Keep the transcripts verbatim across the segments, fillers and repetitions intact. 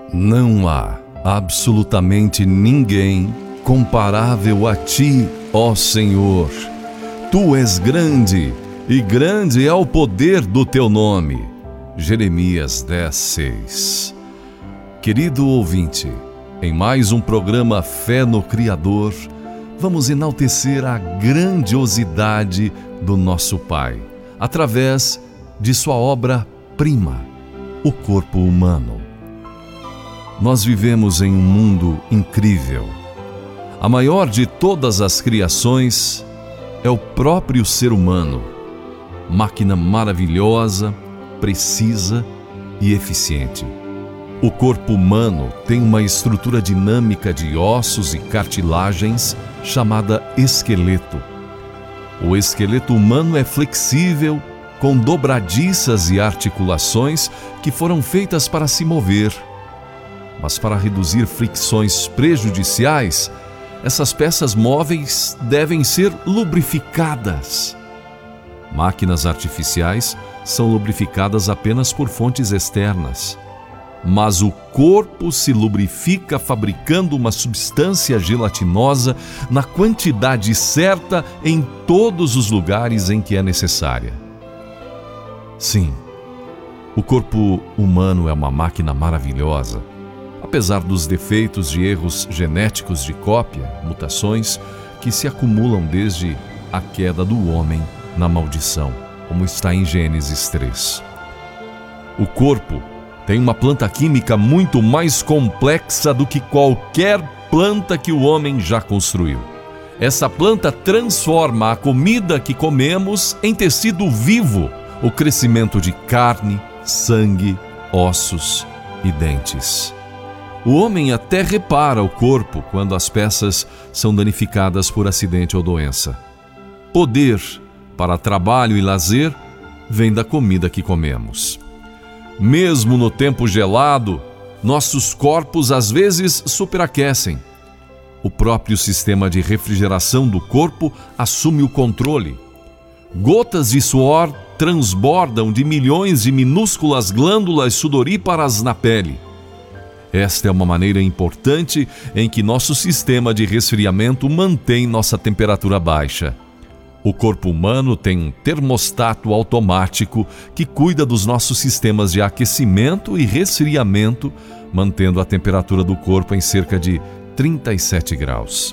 Não há absolutamente ninguém comparável a Ti, ó Senhor. Tu és grande, e grande é o poder do Teu nome. Jeremias dez, seis. Querido ouvinte, em mais um programa Fé no Criador, vamos enaltecer a grandiosidade do nosso Pai, através de sua obra-prima, o corpo humano. Nós vivemos em um mundo incrível. A maior de todas as criações é o próprio ser humano, máquina maravilhosa, precisa e eficiente. O corpo humano tem uma estrutura dinâmica de ossos e cartilagens chamada esqueleto. O esqueleto humano é flexível, com dobradiças e articulações que foram feitas para se mover. Mas para reduzir fricções prejudiciais, essas peças móveis devem ser lubrificadas. Máquinas artificiais são lubrificadas apenas por fontes externas. Mas o corpo se lubrifica fabricando uma substância gelatinosa na quantidade certa em todos os lugares em que é necessária. Sim, o corpo humano é uma máquina maravilhosa. Apesar dos defeitos de erros genéticos de cópia, mutações que se acumulam desde a queda do homem na maldição, como está em Gênesis três. O corpo tem uma planta química muito mais complexa do que qualquer planta que o homem já construiu. Essa planta transforma a comida que comemos em tecido vivo, o crescimento de carne, sangue, ossos e dentes. O homem até repara o corpo quando as peças são danificadas por acidente ou doença. Poder para trabalho e lazer vem da comida que comemos. Mesmo no tempo gelado, nossos corpos às vezes superaquecem. O próprio sistema de refrigeração do corpo assume o controle. Gotas de suor transbordam de milhões de minúsculas glândulas sudoríparas na pele. Esta é uma maneira importante em que nosso sistema de resfriamento mantém nossa temperatura baixa. O corpo humano tem um termostato automático que cuida dos nossos sistemas de aquecimento e resfriamento, mantendo a temperatura do corpo em cerca de trinta e sete graus.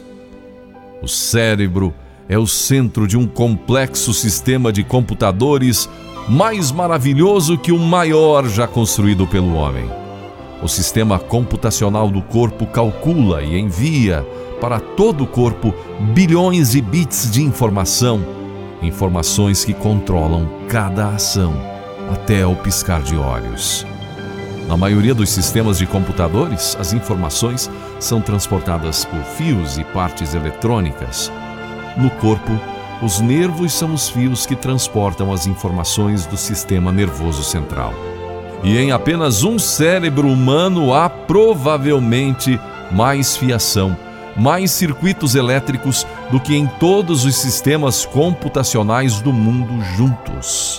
O cérebro é o centro de um complexo sistema de computadores mais maravilhoso que o maior já construído pelo homem. O sistema computacional do corpo calcula e envia para todo o corpo bilhões de bits de informação, informações que controlam cada ação, até o piscar de olhos. Na maioria dos sistemas de computadores, as informações são transportadas por fios e partes eletrônicas. No corpo, os nervos são os fios que transportam as informações do sistema nervoso central. E em apenas um cérebro humano há provavelmente mais fiação, mais circuitos elétricos do que em todos os sistemas computacionais do mundo juntos.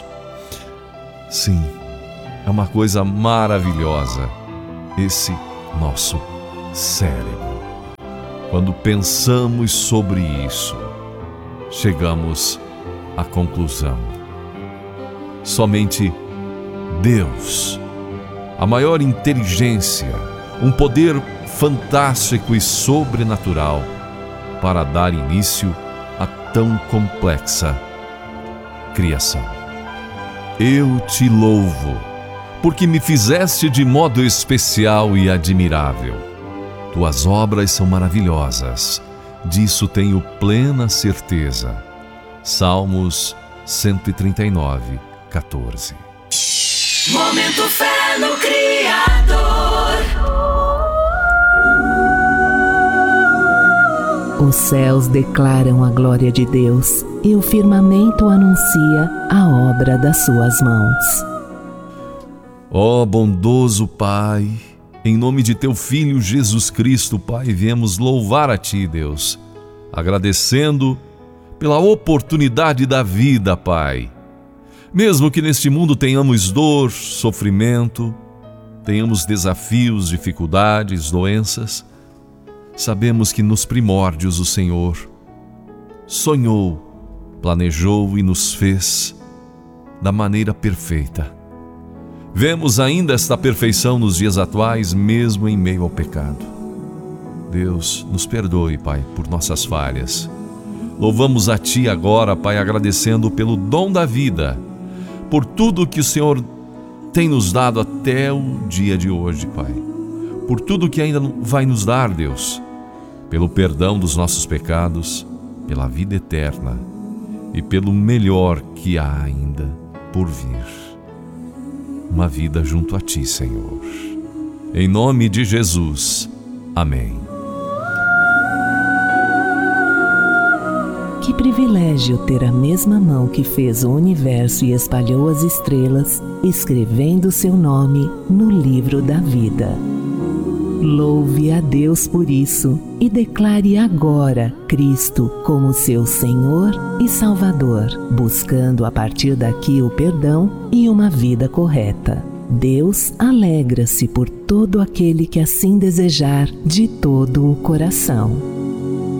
Sim, é uma coisa maravilhosa, esse nosso cérebro. Quando pensamos sobre isso, chegamos à conclusão: somente Deus, a maior inteligência, um poder fantástico e sobrenatural para dar início a tão complexa criação. Eu te louvo, porque me fizeste de modo especial e admirável. Tuas obras são maravilhosas, disso tenho plena certeza. Salmos cento e trinta e nove, quatorze. Momento Fé no Criador. Os céus declaram a glória de Deus e o firmamento anuncia a obra das suas mãos. Ó bondoso Pai, em nome de Teu Filho Jesus Cristo, Pai, viemos louvar a Ti, Deus, agradecendo pela oportunidade da vida, Pai. Mesmo que neste mundo tenhamos dor, sofrimento, tenhamos desafios, dificuldades, doenças, sabemos que nos primórdios o Senhor sonhou, planejou e nos fez da maneira perfeita. Vemos ainda esta perfeição nos dias atuais, mesmo em meio ao pecado. Deus, nos perdoe, Pai, por nossas falhas. Louvamos a Ti agora, Pai, agradecendo pelo dom da vida, por tudo que o Senhor tem nos dado até o dia de hoje, Pai. Por tudo que ainda vai nos dar, Deus, pelo perdão dos nossos pecados, pela vida eterna e pelo melhor que há ainda por vir. Uma vida junto a Ti, Senhor. Em nome de Jesus. Amém. Que privilégio ter a mesma mão que fez o universo e espalhou as estrelas, escrevendo seu nome no livro da vida. Louve a Deus por isso e declare agora Cristo como seu Senhor e Salvador, buscando a partir daqui o perdão e uma vida correta. Deus alegra-se por todo aquele que assim desejar de todo o coração.